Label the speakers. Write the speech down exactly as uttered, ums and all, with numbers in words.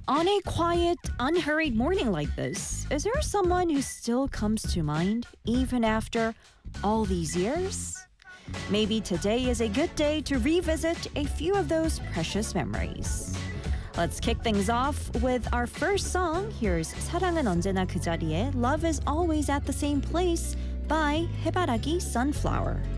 Speaker 1: On a quiet, unhurried morning like this, is there someone who still comes to mind, even after all these years? Maybe today is a good day to revisit a few of those precious memories. Let's kick things off with our first song. Here's 사랑은 언제나 그 자리에, Love is Always at the Same Place by 해바라기 Sunflower.